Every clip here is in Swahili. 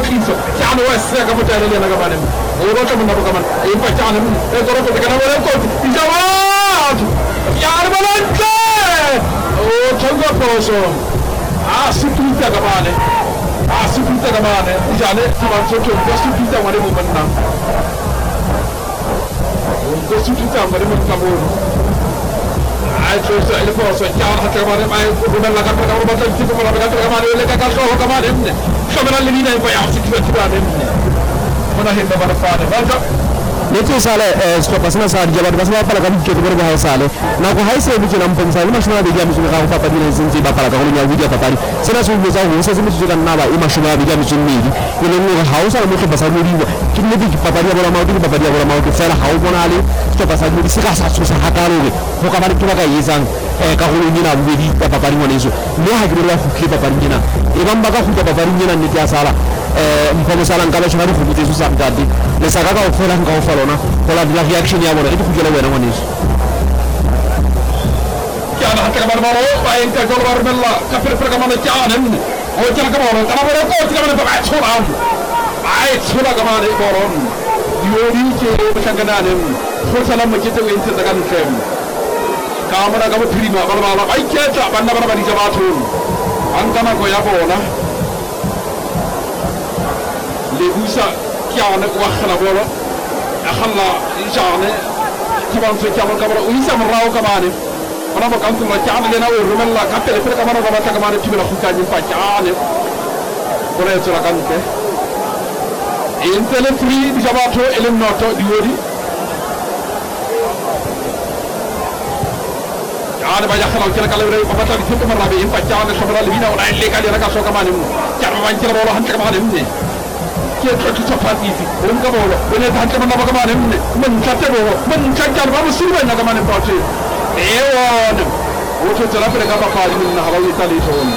kiso chano wese ka mutale le na ka bane o ro to munabo ka man e pa chano e to ro ko ka na wala ko ijabat yar balante o changa poso sifita ka bane sifita ka bane ijane sama so to sifita wale mo banna o sifita wale mo ka mo so ele poso chano hatta ka bane mai ko bella ka ka ro batal tipo la ka ka bane le ka ka so ka bane ne kamera le ni pa ya sifita ka bane mana hemba bana faade balta Itu sale sto pasna sa jabar basma pala kam ke ber ga sale na ko hay se bi ci lam pon sa ma shuma bi jam ci ka fa pa dina zinji ba pala ka ko nyaa video pa pari sena su bi sa ho se mi ci kan na ba ima shuma bi jam ci ni ni ni ko hausa mo ko basa ni ki ni bi pa pari bola ma bi pa pari bola ma ko sala haw bonali sto pasa ni sika sa su sa hakaro ni ko ka bari ka yizang ka ko ni na bi di pa pari mo ni so ni ha ki la ki pa pari ni na e bamba ka ku pa pari ni na ni ya sala mfano sala ngala shuma ku bi su sa ngadi le saka ka ko la ka ko na kola la reaction ya wona itu kujela wena wonis kana hatta ka baro bayin ka gol war bella ka per ka man jaanem o jana ka baro kana baro ko ka man ba chola ay chola ka man boron yori ke o sangananem ko salam ma jete wen ta kan kem ka mana ka prima baro ay ke ta banna baro bari jabatu an kana ko ya bona le busa kiana ko khana bolo أخلا إنشانه كمان في كمان كمان ويسا مراو كمان أنا بكم كم رجعنا لنا ورمل لا كتير في كمان ربما كمان تبي نخوك أجي فجأة ولا يصير كمان كه إنتل فري بجاباتو إلهم ناتو ديوري أنا بجا خلاص كلا كلا وري بابا تاني في كمان ربي إن فجأة أنا شغال لبينا ولا إللي كالي أنا كسر كمان كمان ما ينتظر ولا هنت كمان مني kita cepat ini, orang kamu loh, ini dah cuma nama kemana ini, mencari boh, mencari baru suruh nak kemana pasti, ewan, waktu jalan mereka apa kali ini nak halau Itali pun,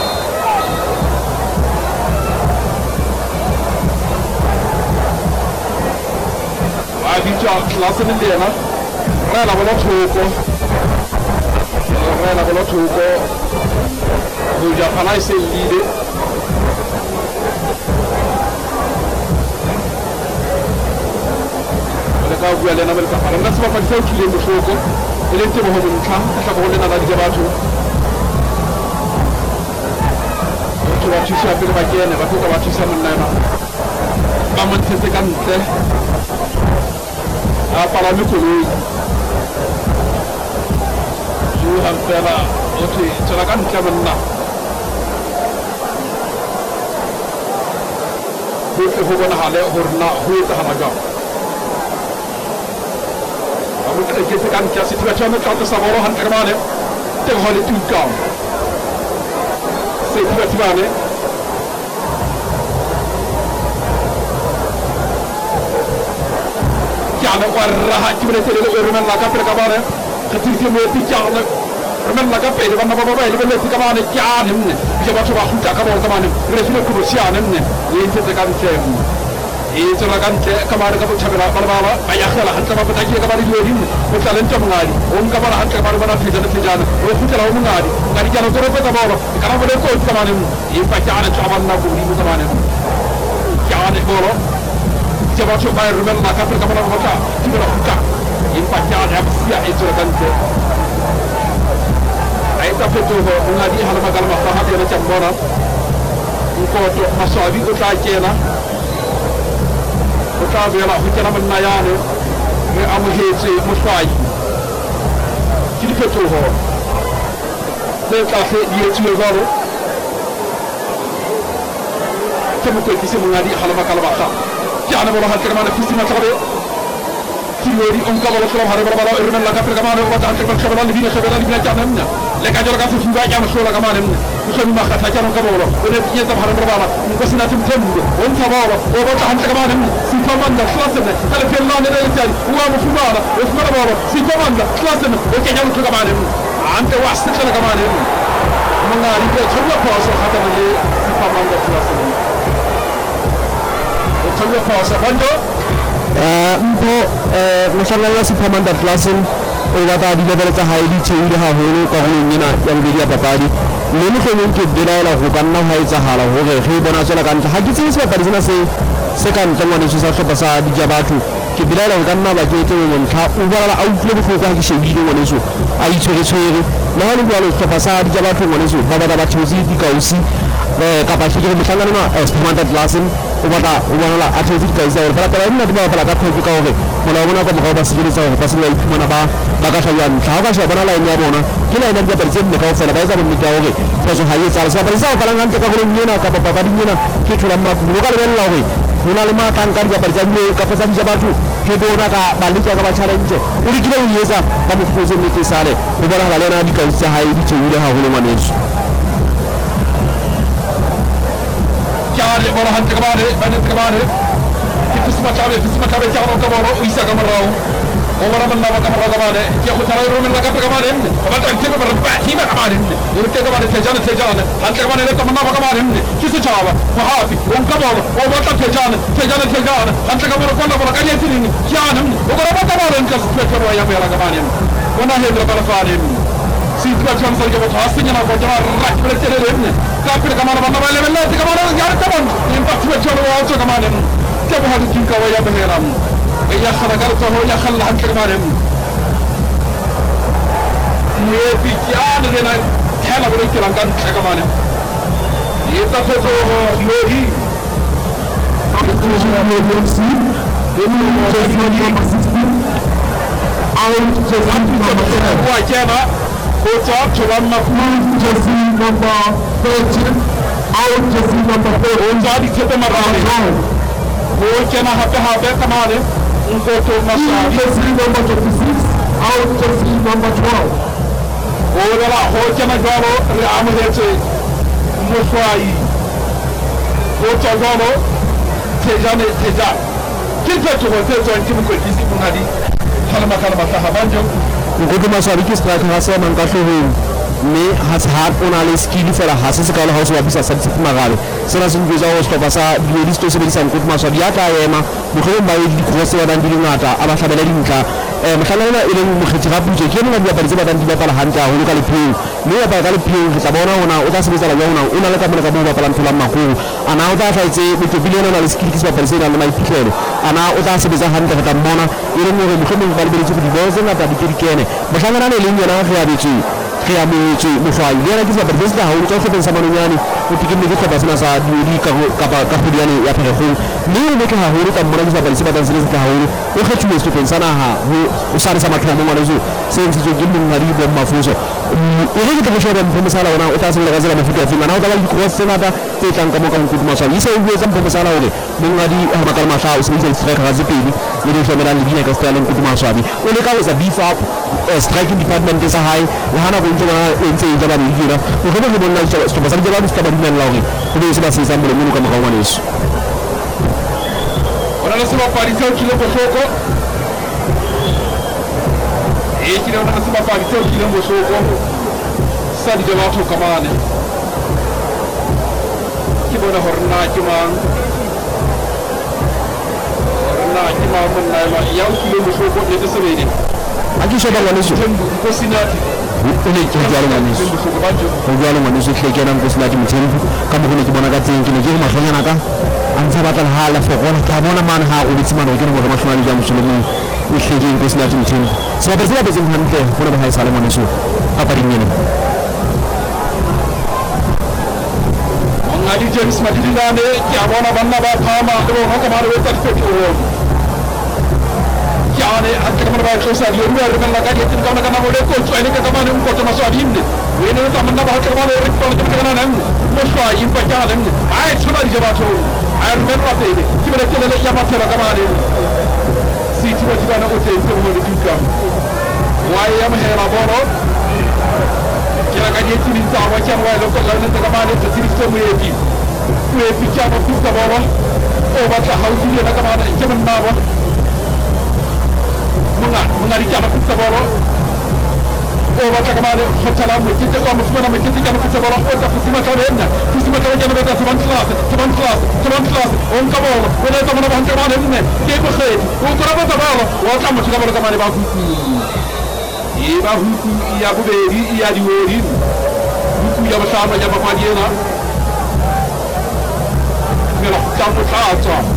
abi cak kelas ini dia nak, rela boleh cukup, hujan panas sendiri. ka gu yale na mel ka fara ngas ba fa fawti le mo foko ele te mo hono kam ta ko le na dadi jabatu to wa ci sa bi ba jene ba ko wa ci sa man na ba man te kan te a para mi ko ni ju han fera oti tara kan kaman na ko ko na hale horna hu ta hanaga kita kita kan kiasi situasi kita saboro han kemana tengok hal itu kau situasi mana jangan warah cuma terlalu orang laga perkemana ketika mesti jangan orang laga pergi mana apa ini mesti kemana jangan ini siapa coba kita kemana kemana resmi kerusian ini itu tekan cem itu lagan kemarin kamu cakap apa ayah lah hantar apa tadi kemarin dua ini kita lencah mengari orang kemarin hantar kemarin mana fijan kita lalu mengari dari jalan turun ke bawah karena boleh kau kemarin ini pacaran cawan nak beri kemarin jangan boleh coba coba rumah nak apa kemarin kita kita lakukan ini pacaran yang siap itu lagan ayat apa tu mengari hal macam apa dia macam mana engkau tu masuk itu saja lah Kita bela hujan menayane, me amuhetse musfai. Jadi betul ho. Mereka dia cuba baru. Kamu kau kisah mengadi halama kalabaka. Jangan bola hal kerana kisah macam itu. Tiwari ongkar bola selam hari bola orang laga perkemana bola jangan terkena lebih jangan. Leka jual kasih juga jangan sekolah kemana. Musuh makan saja ongkar bola. Orang punya tempat bola. Musuh nanti temu. Ongkar bola. Bola jangan terkemana. Si komanda kelasnya. Kalau film ni ada jadi. Uang musuh bola. Musuh bola. Si komanda kelasnya. Okey jangan terkemana. Ante wasit terkemana. Mengari dia coba puasa kata ni si komanda kelasnya. Coba puasa bantu. Untuk masalah si komanda kelasin o batla di-level tsa hae di theohile haholo karolong ena ya bobedi ya papadi mme mohlomong ke belaela ho ka nna ho etsahala hore re bona tswela ka ntle ha ke tsebe sebapadi sena se ka ntle ngwaneso sa hlopha sa Dija Batho ke belaela ho ka nna ba ke etse ntlha o bonala a utlwile bohloko ha ke shebile ngwaneso a itshwere le ha le jwalo hlopha sa Dija Batho ngwaneso ba batla ba theotse dikausi kapa ke re mohlangano wa Standard Lassen o bonala a theotse dikausi hore fela taba ena di ba bapala ka pheko ka hore mola bona ka morao ba sejeletsa hore ba se ba iphumana ba ka hlajwa ntlha ha ka sheba bona line ya bona ke line ya dibapadi tse nne kaofela ba etsa bonnete ya hore phoso ha e etsahale sebapadi sa bapalang hantle karolong ena kapa papading ena ke tholang makulo o ka lebella hore ho na le matlang ka dibapadi tsa dilo kapa tsa Dija Batho ke bona ka baleka ka ba challenge o lekile ho etsa ka mokgotsi nnete sale ho bonahala le yena dikausi tsa hae di theohile haholo ngwaneso chiare buona hanti kamane che fisma chabe chiaro kamoro isa kamaro ora manna kamane che ho tara ro manna kamane ma ta insieme per hima kamane urte kamane tejane hanti kamane le manna kamane chi si chava fahafi un kamoro o bata tejane hanti kamoro quando per kanya tini chiano ora bata kamane che specchio ya mera kamane wana hedra para fare situazione che ho fatto segna ko jara rak per tere kapir kamane manna bale belle kamane yar kamane in situazione ho fatto kamane che ho fatto tinka ya mera يا خلقته يا خل عن كمان في كيان لنا حلا بليك لانكان كمان يتفقه يوهي وكما كوتاب جوان مفهوم جزي نمبر 13 أو جزي نمبر 4 وزادي كده مرة وكما هذا كمان Ungoto Masha, jersey number 26, out jersey number 12. Ora hoja magaro Ramhete Moswai. Hoja garo Teja. Kitu hoja ntimu kwa kisi kunadi. Kalama sahabanjo. Ungoto Masha wiki strike hasa mankasho huu. Me has hard on alle skili fela hasa se kala hausa wabisa sabisi magare sena sun goza ho stop sa di listo se bisa nkut maswa diata yema mukho ba di cross wa dan di ngata aba sabela dinka mkhalana ile mukhithi ga buje ke nna dia ba dan di bapala hanta ho ka le pin me ya ba ka le pin ka bona ona o ta sebetsa la yona o na le ka bona ka bo bapala nthola makuru ana o ta faitse bito biliona na le skili ke ba persona le mai pitlelo ana o ta sebetsa hanta ka bona ile mo mukho mo ba le bele di boze na ta di kene mkhalana le nyana ga ya bichi ya mucho mufai yana kisa berdesta haulu kwa kwa samanu yani utikini kisa basina sa diuri ka hudiani ya perefu ni umeke haulu ka mwana kisa balisi batan sile ka haulu uke chume stu pensana ha usari sama kama mwana zu sensi zo gimbi ngaribu mafuso uke kita kushoda mpomesala wana utasi mla gazela mafuta ya fima na utawali kwa senata tetang kama kama kutu maswali isa uweza mpomesala ule mungadi makal masha usimisa strike hazipili ili shomera ligine kwa style kutu maswali ule kaweza beef up striking department kesa hai lahana kunjona ense jaba bigira ukaba kubona sto basal jaba sto badina lawi kudo siba sisa mbele munu kama kwa Yesu ona nasema parisao kile bosoko kile ona nasema parisao kile bosoko sadi jaba to kamane kibona horna kiman munna ma yaw kile bosoko de tsebene akisha bala Yesu ko sinati ile kijalo Yesu kijalo Yesu kile na kusinati mtembu kama kuna kibona kati kile kile mafanya naka ansabata hala fokona tabona man ha ulisimana wengine kwa mashwali ya musulmi ile kusinati mtembu sababu sasa bezim hamte kuna bahai salamu Yesu hapa ringine ngadi James madilane kiabona banna ba phama do hakama ro takfet o yani hatta kama ba ko sa yoru ar kan laga yetin kama kana mole ko tsani ka kama ko to maso adimne wene ta manna ba hakama ro rik to kana nan mo so ayim pa kana nan ay sura di jabato ay men wa tede kibere tele ya ma tera kama ne si ti wati bana o te ko mo di kam waye yam hera boro kila ka yetin ni ta wa kan wa lo ko la ne ta kama ne to ti to mo yeti ko e fi cha ba ku ta boro o ba ta hausi ne kama ne jaman na ba mungari kama kutaboro o wata kama ne hotala mu kiti ko musmana mu kiti kama kutaboro o ta kusima kawenna jana beta saban class on kabo wala ta mana bahanta ma ne ke ko khay o ko raba tabalo o ta mu kama kama ne ba ku eba huku ya buberi ya diwori huku ya bashama ya babadiena ngela tamu tata